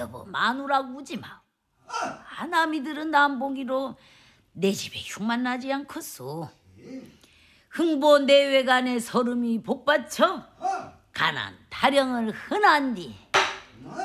여보 마누라고 우지 마. 아나미들은 남봉이로 내 집에 흉만 나지 않겠소. 흥보 내외간의 서름이 복받쳐 가난 타령을 흔한디